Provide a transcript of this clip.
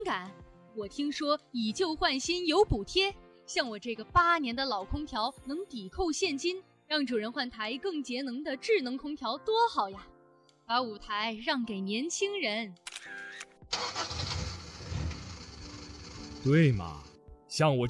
感。我听说以旧换新有补贴，像我这个8年的老空调能抵扣现金，让主人换台更节能的智能空调多好呀！把舞台让给年轻人。 对嘛，像我